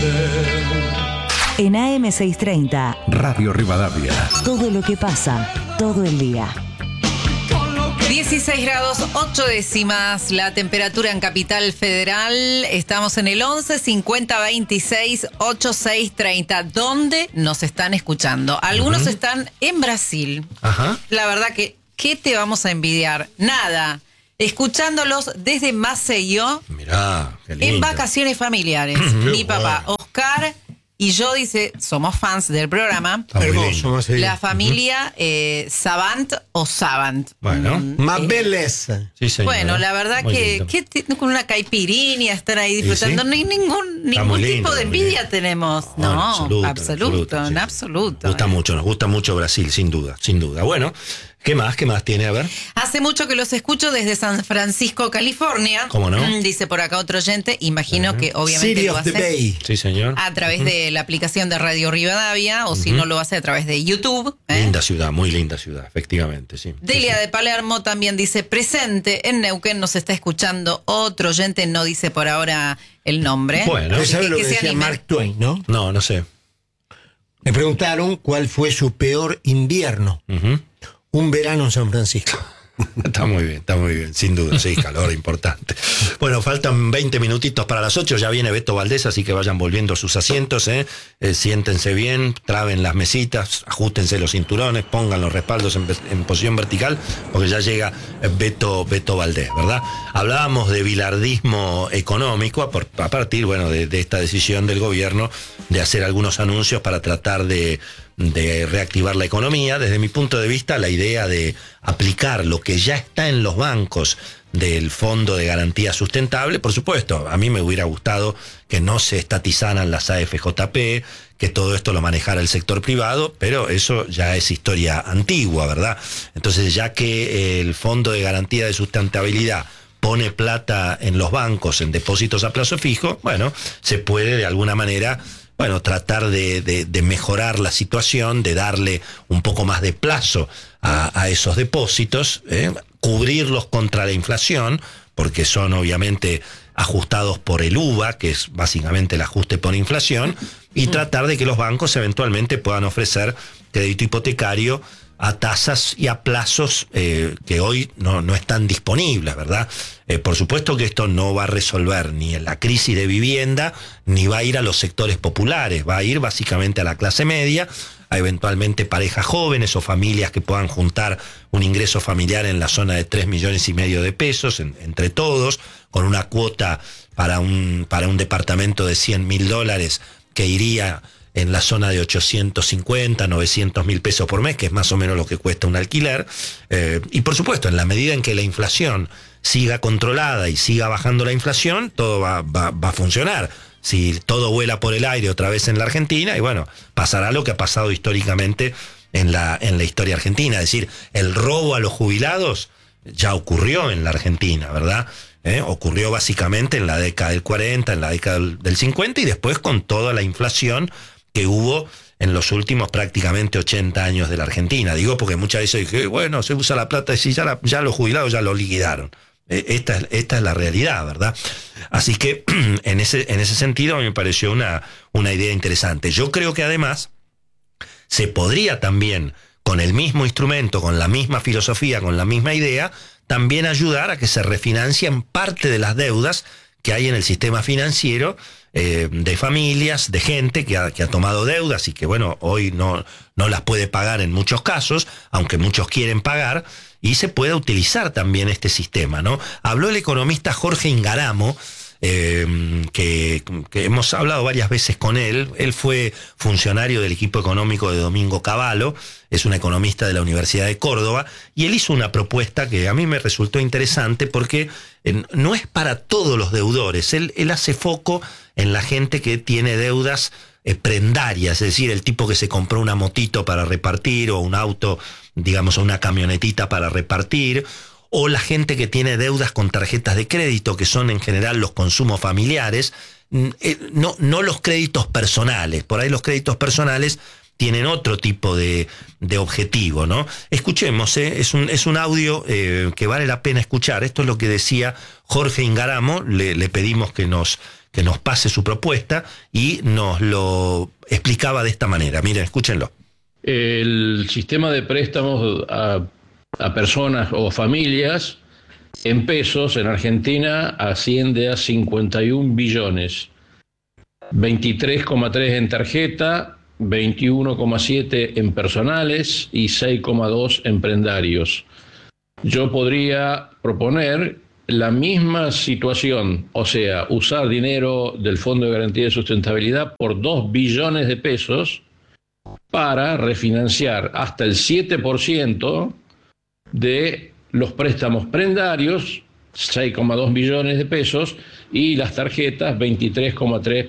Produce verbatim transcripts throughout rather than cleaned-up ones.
En A M seiscientos treinta, Radio Rivadavia. Todo lo que pasa, todo el día. dieciséis grados, ocho décimas la temperatura en Capital Federal. Estamos en el once cincuenta veintiséis ochenta y seis treinta. ¿Dónde nos están escuchando? Algunos uh-huh. están en Brasil. Ajá. La verdad que, ¿qué te vamos a envidiar? Nada. Escuchándolos desde Maceió. Mirá, qué lindo. En vacaciones familiares. Mi papá, bueno. Oscar y yo, dice, somos fans del programa. Hermoso, la familia eh, Savant o Savant. Bueno, mm, más eh, belleza. Sí, señora. Bueno, la verdad muy que, lindo. que t- con una caipirinha estar ahí disfrutando, sí? ni ningún, ningún lindo, tipo de envidia lindo. tenemos. No, No, en absoluto, absoluto, en absoluto, en sí. absoluto. Nos gusta eh. mucho, nos gusta mucho Brasil, sin duda, sin duda. Bueno, ¿qué más? ¿Qué más tiene? A ver. Hace mucho que los escucho desde San Francisco, California. ¿Cómo no? Dice por acá otro oyente. Imagino uh-huh. que obviamente City lo of the hace Bay. Sí, señor. a través uh-huh. de la aplicación de Radio Rivadavia, o uh-huh. si no lo hace a través de YouTube. ¿eh? Linda ciudad, muy linda ciudad, efectivamente, sí. Delia sí, sí. de Palermo también dice presente. En Neuquén nos está escuchando otro oyente, no dice por ahora el nombre. Bueno, ¿Usted sabe que, lo que que se decía anime. Mark Twain, no? No, no sé. Le preguntaron cuál fue su peor invierno. Uh-huh. Un verano en San Francisco. Está muy bien, está muy bien, sin duda, sí, calor importante. Bueno, faltan veinte minutitos para las ocho, ya viene Beto Valdés, así que vayan volviendo a sus asientos, ¿eh? Eh, siéntense bien, traben las mesitas, ajustense los cinturones, pongan los respaldos en, en posición vertical, porque ya llega Beto, Beto Valdés, ¿verdad? Hablábamos de bilardismo económico a, por, a partir, bueno, de, de esta decisión del gobierno de hacer algunos anuncios para tratar de... de reactivar la economía. Desde mi punto de vista, la idea de aplicar lo que ya está en los bancos del Fondo de Garantía Sustentable, por supuesto, a mí me hubiera gustado que no se estatizaran las A F J P, que todo esto lo manejara el sector privado, pero eso ya es historia antigua, ¿verdad? Entonces, ya que el Fondo de Garantía de Sustentabilidad pone plata en los bancos, en depósitos a plazo fijo, bueno, se puede de alguna manera... Bueno, tratar de, de, de mejorar la situación, de darle un poco más de plazo a, a esos depósitos, ¿eh? Cubrirlos contra la inflación, porque son obviamente ajustados por el U V A, que es básicamente el ajuste por inflación, y tratar de que los bancos eventualmente puedan ofrecer crédito hipotecario a tasas y a plazos eh, que hoy no, no están disponibles, ¿verdad? Eh, por supuesto que esto no va a resolver ni la crisis de vivienda, ni va a ir a los sectores populares, va a ir básicamente a la clase media, a eventualmente parejas jóvenes o familias que puedan juntar un ingreso familiar en la zona de tres millones y medio de pesos en, entre todos, con una cuota para un, para un departamento de cien mil dólares que iría en la zona de ochocientos cincuenta, novecientos mil pesos por mes, que es más o menos lo que cuesta un alquiler. Eh, y por supuesto, en la medida en que la inflación siga controlada y siga bajando la inflación, todo va, va, va a funcionar. Si todo vuela por el aire otra vez en la Argentina, y bueno, pasará lo que ha pasado históricamente en la, en la historia argentina. Es decir, el robo a los jubilados ya ocurrió en la Argentina, ¿verdad? ¿Eh? Ocurrió básicamente en la década del cuarenta, en la década del cincuenta, y después con toda la inflación que hubo en los últimos prácticamente ochenta años de la Argentina. Digo porque muchas veces dije, bueno, se usa la plata y si ya, la, ya los jubilados ya lo liquidaron. Esta, esta es la realidad, ¿verdad? Así que en ese, en ese sentido a mí me pareció una, una idea interesante. Yo creo que además se podría también, con el mismo instrumento, con la misma filosofía, con la misma idea, también ayudar a que se refinancien parte de las deudas que hay en el sistema financiero, eh, de familias, de gente que ha, que ha tomado deudas y que, bueno, hoy no, no las puede pagar en muchos casos, aunque muchos quieren pagar, y se puede utilizar también este sistema, ¿no? Habló el economista Jorge Ingaramo, eh, que, que hemos hablado varias veces con él. Él fue funcionario del equipo económico de Domingo Cavallo, es un economista de la Universidad de Córdoba, y él hizo una propuesta que a mí me resultó interesante porque eh, no es para todos los deudores. Él, él hace foco en la gente que tiene deudas eh, prendarias, es decir, el tipo que se compró una motito para repartir o un auto, digamos, una camionetita para repartir, o la gente que tiene deudas con tarjetas de crédito, que son en general los consumos familiares, eh, no, no los créditos personales. Por ahí los créditos personales tienen otro tipo de, de objetivo, ¿no? Escuchemos, ¿eh? es, un, es un audio eh, que vale la pena escuchar. Esto es lo que decía Jorge Ingaramo. Le, le pedimos que nos, que nos pase su propuesta y nos lo explicaba de esta manera. Miren, escúchenlo. El sistema de préstamos a, a personas o familias en pesos en Argentina asciende a cincuenta y un billones, veintitrés coma tres en tarjeta, veintiuno coma siete en personales y seis coma dos en prendarios. Yo podría proponer la misma situación, o sea, usar dinero del Fondo de Garantía de Sustentabilidad por dos billones de pesos para refinanciar hasta el siete por ciento de los préstamos prendarios, seis coma dos billones de pesos, y las tarjetas, veintitrés coma tres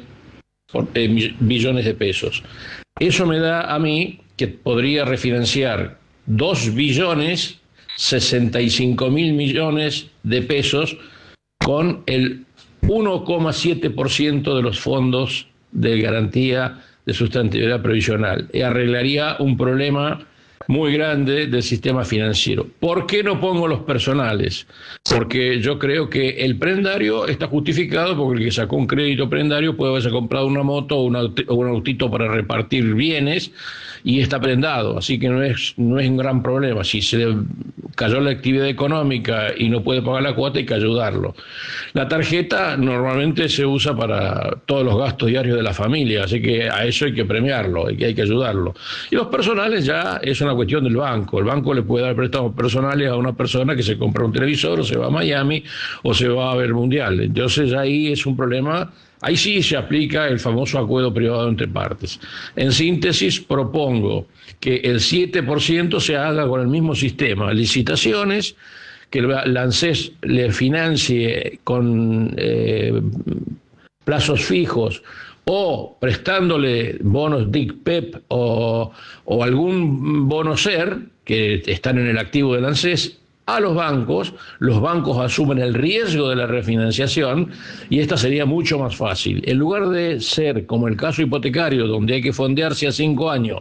billones de pesos. Eso me da a mí que podría refinanciar dos billones sesenta y cinco mil millones de pesos con el uno coma siete por ciento de los fondos de garantía de sustentabilidad previsional. Y arreglaría un problema muy grande del sistema financiero. ¿Por qué no pongo los personales? Porque yo creo que el prendario está justificado porque el que sacó un crédito prendario puede haberse comprado una moto o un autito para repartir bienes y está prendado, así que no es, no es un gran problema. Si se cayó la actividad económica y no puede pagar la cuota, hay que ayudarlo. La tarjeta normalmente se usa para todos los gastos diarios de la familia, así que a eso hay que premiarlo, hay que, hay que ayudarlo. Y los personales ya es una cuestión del banco. El banco le puede dar préstamos personales a una persona que se compra un televisor o se va a Miami o se va a ver el Mundial. Entonces ahí es un problema. Ahí sí se aplica el famoso acuerdo privado entre partes. En síntesis, propongo que el siete por ciento se haga con el mismo sistema, licitaciones, que la ANSES le financie con eh, plazos fijos o prestándole bonos D I C P E P o, o algún bono SER, que están en el activo del ANSES, a los bancos, los bancos asumen el riesgo de la refinanciación y esta sería mucho más fácil. En lugar de ser como el caso hipotecario, donde hay que fondearse a cinco años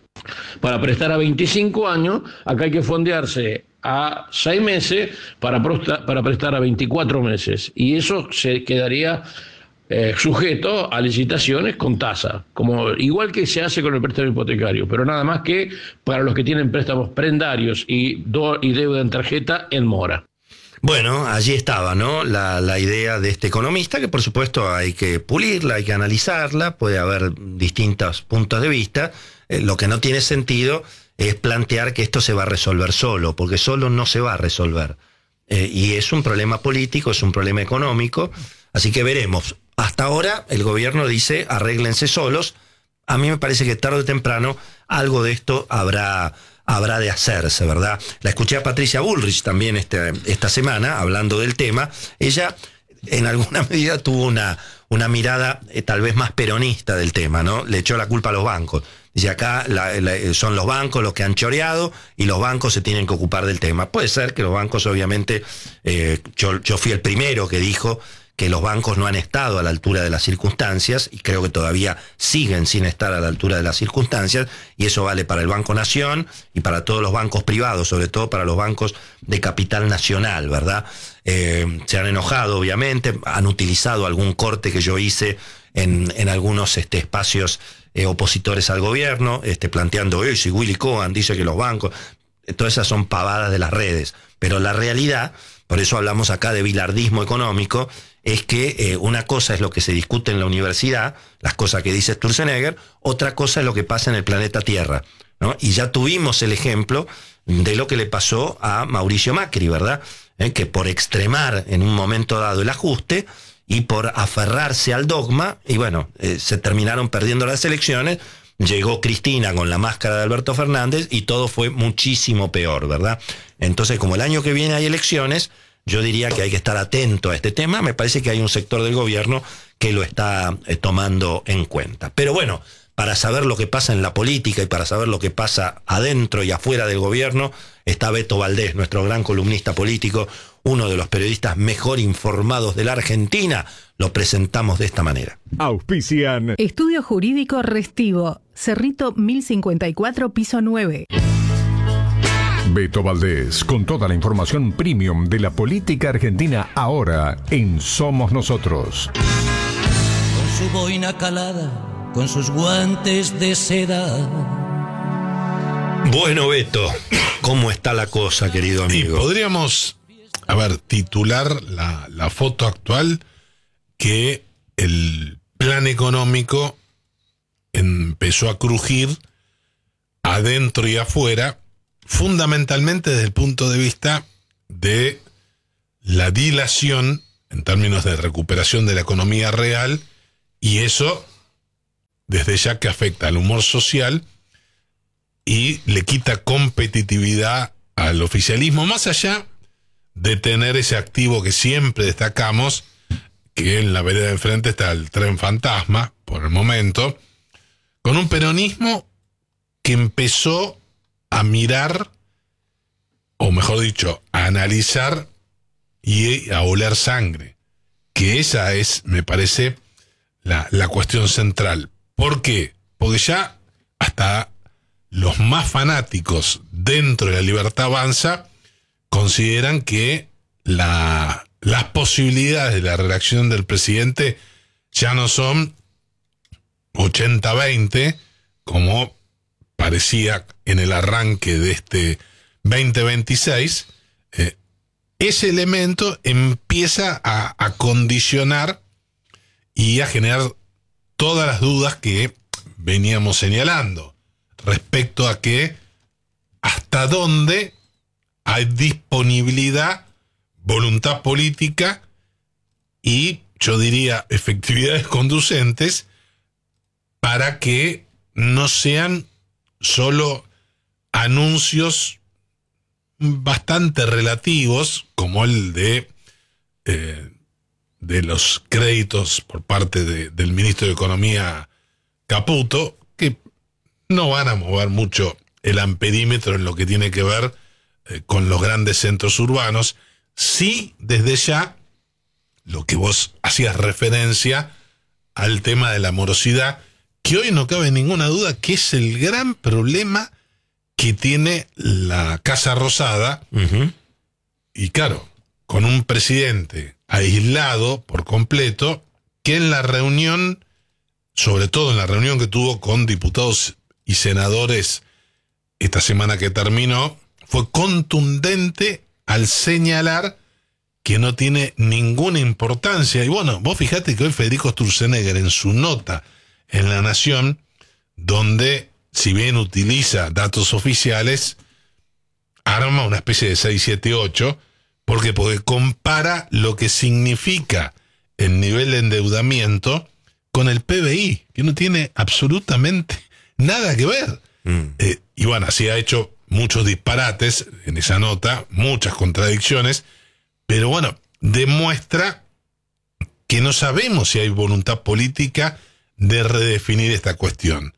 para prestar a veinticinco años, acá hay que fondearse a seis meses para, para prestar a veinticuatro meses. Y eso se quedaría eh, sujeto a licitaciones con tasa, como igual que se hace con el préstamo hipotecario, pero nada más que para los que tienen préstamos prendarios y, do, y deuda en tarjeta en mora. Bueno, allí estaba, ¿no? La, la idea de este economista, que por supuesto hay que pulirla, hay que analizarla, puede haber distintos puntos de vista. Eh, lo que no tiene sentido es plantear que esto se va a resolver solo, porque solo no se va a resolver. Eh, y es un problema político, es un problema económico, así que veremos. Hasta ahora el gobierno dice arréglense solos. A mí me parece que tarde o temprano algo de esto habrá, habrá de hacerse, ¿verdad? La escuché a Patricia Bullrich también este, esta semana hablando del tema. Ella en alguna medida tuvo una, una mirada eh, tal vez más peronista del tema, ¿no? Le echó la culpa a los bancos. Dice acá la, la, son los bancos los que han choreado y los bancos se tienen que ocupar del tema. Puede ser que los bancos obviamente, eh, yo, yo fui el primero que dijo que los bancos no han estado a la altura de las circunstancias y creo que todavía siguen sin estar a la altura de las circunstancias, y eso vale para el Banco Nación y para todos los bancos privados, sobre todo para los bancos de capital nacional, ¿verdad? Eh, se han enojado, obviamente, han utilizado algún corte que yo hice en, en algunos este, espacios eh, opositores al gobierno, este, planteando, eh, si Willy Cohen dice que los bancos... Todas esas son pavadas de las redes, pero la realidad, por eso hablamos acá de bilardismo económico, es que eh, una cosa es lo que se discute en la universidad, las cosas que dice Sturzenegger, otra cosa es lo que pasa en el planeta Tierra, ¿no? Y ya tuvimos el ejemplo de lo que le pasó a Mauricio Macri, ¿verdad? Eh, que por extremar en un momento dado el ajuste y por aferrarse al dogma, y bueno, eh, se terminaron perdiendo las elecciones. Llegó Cristina con la máscara de Alberto Fernández y todo fue muchísimo peor, ¿verdad? Entonces, como el año que viene hay elecciones, yo diría que hay que estar atento a este tema. Me parece que hay un sector del gobierno que lo está eh, tomando en cuenta. Pero bueno, para saber lo que pasa en la política y para saber lo que pasa adentro y afuera del gobierno, está Beto Valdés, nuestro gran columnista político, uno de los periodistas mejor informados de la Argentina. Lo presentamos de esta manera. Auspician Estudio Jurídico Restivo, Cerrito mil cincuenta y cuatro, piso nueve. Beto Valdés, con toda la información premium de la política argentina ahora en Somos Nosotros. su boina calada, con sus guantes de seda. Bueno, Beto, ¿cómo está la cosa, querido amigo? Y podríamos, a ver, titular la, la foto actual que el plan económico empezó a crujir adentro y afuera, fundamentalmente desde el punto de vista de la dilación en términos de recuperación de la economía real, y eso desde ya que afecta al humor social y le quita competitividad al oficialismo, más allá de tener ese activo que siempre destacamos, que en la vereda de enfrente está el tren fantasma, por el momento, con un peronismo que empezó a mirar, o mejor dicho, a analizar y a oler sangre, que esa es, me parece, la, la cuestión central. ¿Por qué? Porque ya hasta los más fanáticos dentro de la Libertad Avanza consideran que la, las posibilidades de la reelección del presidente ya no son ochenta veinte, como parecía en el arranque de este veinte veintiséis. eh, ese elemento empieza a, a condicionar y a generar todas las dudas que veníamos señalando respecto a que hasta dónde hay disponibilidad, voluntad política y, yo diría, efectividades conducentes para que no sean solo anuncios bastante relativos, como el de eh, de los créditos por parte de, del ministro de Economía Caputo, que no van a mover mucho el amperímetro en lo que tiene que ver eh, con los grandes centros urbanos. Sí, desde ya, lo que vos hacías referencia al tema de la morosidad, que hoy no cabe ninguna duda que es el gran problema que tiene la Casa Rosada. Uh-huh. Y claro, con un presidente aislado por completo, que en la reunión, sobre todo en la reunión que tuvo con diputados y senadores esta semana que terminó, fue contundente al señalar que no tiene ninguna importancia. Y bueno, vos fijate que hoy Federico Sturzenegger, en su nota en La Nación, donde si bien utiliza datos oficiales, arma una especie de seis, siete, ocho, porque, porque compara lo que significa el nivel de endeudamiento con el P B I, que no tiene absolutamente nada que ver. Mm. Eh, y bueno, así ha hecho muchos disparates en esa nota, muchas contradicciones, pero bueno, demuestra que no sabemos si hay voluntad política de redefinir esta cuestión.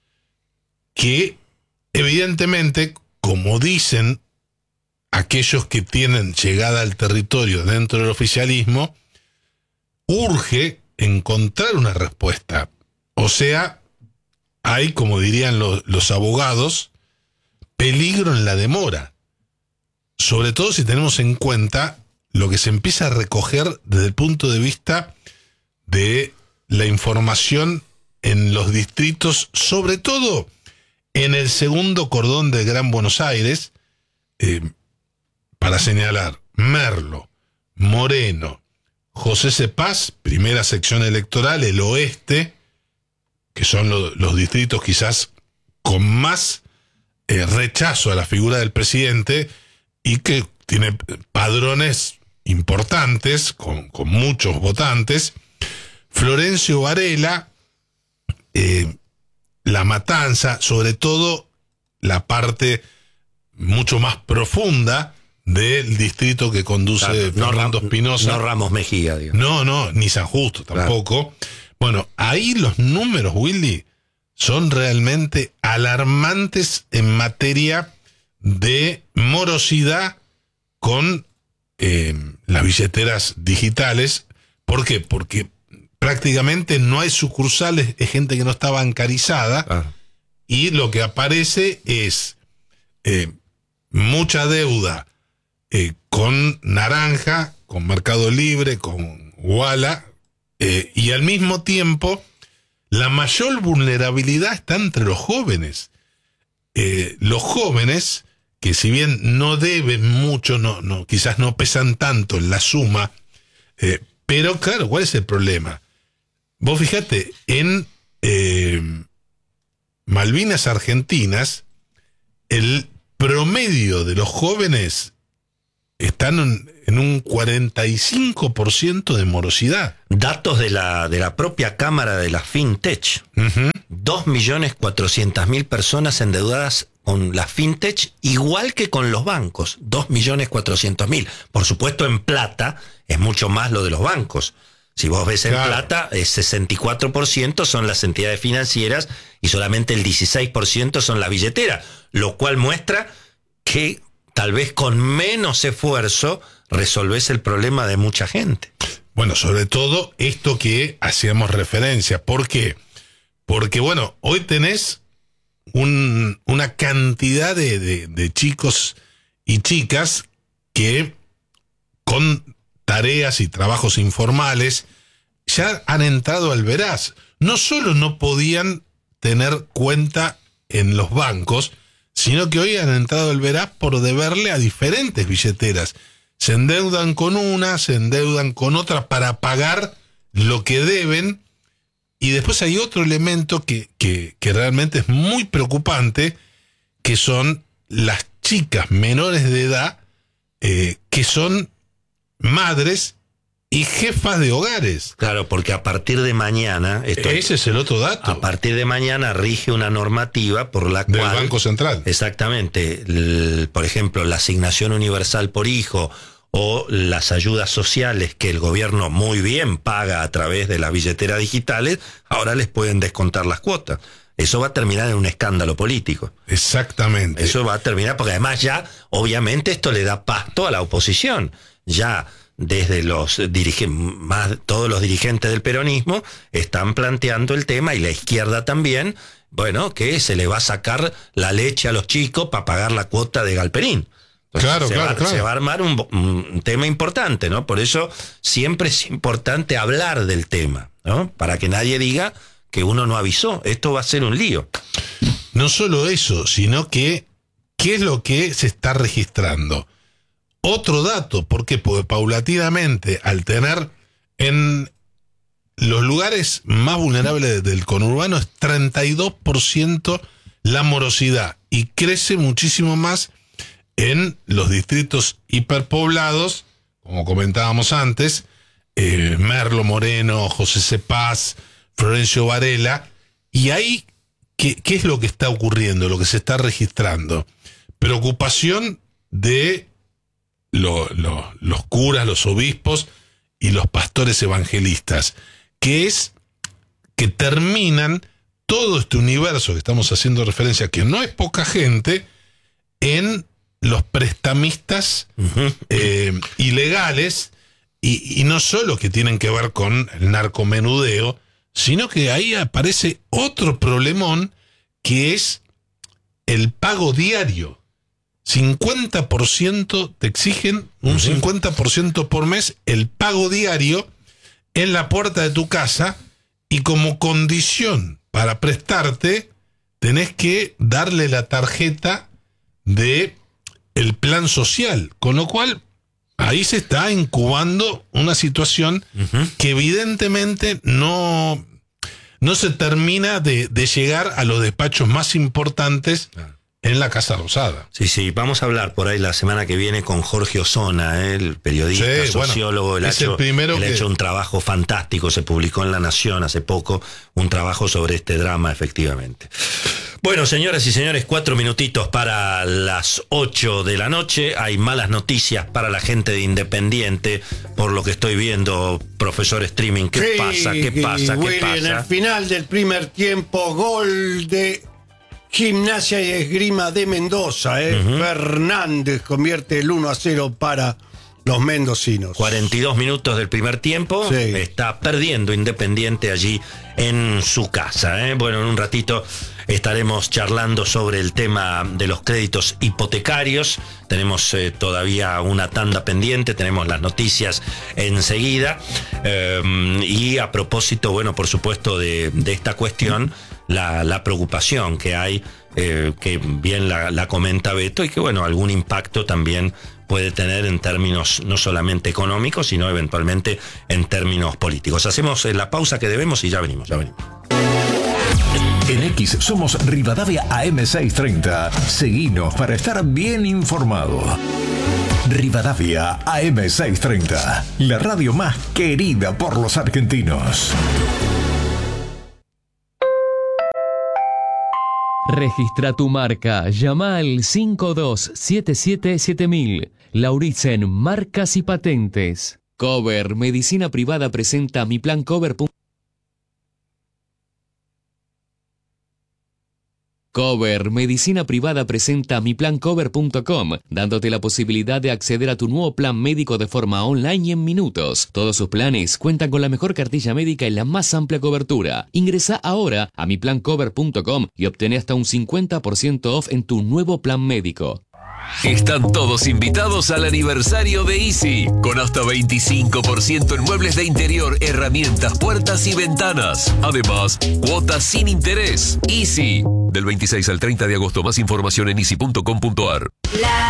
Que evidentemente, como dicen aquellos que tienen llegada al territorio dentro del oficialismo, urge encontrar una respuesta. O sea, hay, como dirían los, los abogados, peligro en la demora. Sobre todo si tenemos en cuenta lo que se empieza a recoger desde el punto de vista de la información en los distritos, sobre todo en el segundo cordón del Gran Buenos Aires, eh, para señalar Merlo, Moreno, José Cepaz, primera sección electoral, el oeste, que son lo, los distritos quizás con más eh, rechazo a la figura del presidente y que tiene padrones importantes, con, con muchos votantes. Florencio Varela, eh, La Matanza, sobre todo la parte mucho más profunda del distrito que conduce claro, Fernando no, Espinosa. No Ramos Mejía, digamos. No, no, ni San Justo tampoco. Claro. Bueno, ahí los números, Willy, son realmente alarmantes en materia de morosidad con eh, las billeteras digitales. ¿Por qué? Porque prácticamente no hay sucursales, es gente que no está bancarizada, ah. y lo que aparece es eh, mucha deuda eh, con Naranja, con Mercado Libre, con Uala, Eh, y al mismo tiempo, la mayor vulnerabilidad está entre los jóvenes. Eh, los jóvenes, que si bien no deben mucho, no, no, quizás no pesan tanto en la suma, eh, pero claro, ¿cuál es el problema? Vos fíjate, en eh, Malvinas Argentinas, el promedio de los jóvenes están en, en un cuarenta y cinco por ciento de morosidad. Datos de la, de la propia Cámara de la FinTech. Uh-huh. dos millones cuatrocientas mil personas endeudadas con la FinTech, igual que con los bancos. dos millones cuatrocientos mil. Por supuesto, en plata es mucho más lo de los bancos. Si vos ves en claro. plata, el sesenta y cuatro por ciento son las entidades financieras y solamente el dieciséis por ciento son las billeteras, lo cual muestra que tal vez con menos esfuerzo resolvés el problema de mucha gente. Bueno, sobre todo esto que hacíamos referencia. ¿Por qué? Porque, bueno, hoy tenés un, una cantidad de, de, de chicos y chicas que con tareas y trabajos informales ya han entrado al veraz. No solo no podían tener cuenta en los bancos, sino que hoy han entrado al veraz por deberle a diferentes billeteras. Se endeudan con una, se endeudan con otra para pagar lo que deben. Y después hay otro elemento que, que, que realmente es muy preocupante, que son las chicas menores de edad eh, que son madres y jefas de hogares. Claro, porque a partir de mañana... Esto, ese es el otro dato. A partir de mañana rige una normativa por la cual... Del Banco Central. Exactamente. El, por ejemplo, la asignación universal por hijo o las ayudas sociales que el gobierno muy bien paga a través de las billeteras digitales, ahora les pueden descontar las cuotas. Eso va a terminar en un escándalo político. Exactamente. Eso va a terminar, porque además ya, obviamente, esto le da pasto a la oposición. Ya desde los dirigentes, más todos los dirigentes del peronismo están planteando el tema, y la izquierda también, bueno, que se le va a sacar la leche a los chicos para pagar la cuota de Galperín. Entonces, claro, se, claro, va, claro. se va a armar un, un tema importante, ¿no? Por eso siempre es importante hablar del tema, ¿no? Para que nadie diga que uno no avisó. Esto va a ser un lío. No solo eso, sino que ¿qué es lo que se está registrando? Otro dato, ¿por qué? Porque paulatinamente, al tener en los lugares más vulnerables del conurbano, es treinta y dos por ciento la morosidad, y crece muchísimo más en los distritos hiperpoblados, como comentábamos antes, eh, Merlo Moreno, José C. Paz, Florencio Varela. Y ahí, ¿qué, qué es lo que está ocurriendo, lo que se está registrando? Preocupación de lo, lo, los curas, los obispos y los pastores evangelistas, que es que terminan todo este universo que estamos haciendo referencia, que no es poca gente, en los prestamistas uh-huh. eh, ilegales, y, y no solo que tienen que ver con el narcomenudeo, sino que ahí aparece otro problemón, que es el pago diario. cincuenta por ciento te exigen, un uh-huh. cincuenta por ciento por mes, el pago diario en la puerta de tu casa, y como condición para prestarte tenés que darle la tarjeta de el plan social, con lo cual ahí se está incubando una situación uh-huh. que evidentemente no, no se termina de, de llegar a los despachos más importantes en la Casa Rosada. Sí, sí, vamos a hablar por ahí la semana que viene con Jorge Osona, ¿eh? El periodista, sí, sociólogo. Bueno, él ha hecho, el él que... ha hecho un trabajo fantástico, se publicó en La Nación hace poco, un trabajo sobre este drama, efectivamente. Bueno, señoras y señores, cuatro minutitos para las ocho de la noche. Hay malas noticias para la gente de Independiente, por lo que estoy viendo, profesor Streaming. ¿Qué sí, pasa? ¿Qué pasa? ¿Qué pasa? En el final del primer tiempo, gol de Gimnasia y Esgrima de Mendoza. ¿eh? Uh-huh. Fernández convierte el uno a cero para los mendocinos. cuarenta y dos minutos del primer tiempo. Sí. Está perdiendo Independiente allí en su casa. ¿eh? Bueno, en un ratito estaremos charlando sobre el tema de los créditos hipotecarios. Tenemos eh, todavía una tanda pendiente, tenemos las noticias enseguida. Eh, y a propósito, bueno, por supuesto, de, de esta cuestión, la, la preocupación que hay, eh, que bien la, la comenta Beto, y que, bueno, algún impacto también puede tener en términos no solamente económicos, sino eventualmente en términos políticos. Hacemos la pausa que debemos y ya venimos, ya venimos. En X somos Rivadavia A M seiscientos treinta. Seguinos para estar bien informado. Rivadavia A M seiscientos treinta, la radio más querida por los argentinos. Registra tu marca. Llama al cinco dos siete siete siete mil. Lauritzen Marcas y Patentes. Cover Medicina Privada presenta Mi Plan Cover. Cover Medicina Privada presenta mi plan cover punto com, dándote la posibilidad de acceder a tu nuevo plan médico de forma online y en minutos. Todos sus planes cuentan con la mejor cartilla médica y la más amplia cobertura. Ingresa ahora a mi plan cover punto com y obtén hasta un cincuenta por ciento off en tu nuevo plan médico. Están todos invitados al aniversario de Easy, con hasta veinticinco por ciento en muebles de interior, herramientas, puertas y ventanas. Además, cuotas sin interés. Easy, del veintiséis al treinta de agosto. Más información en easy punto com punto ar. La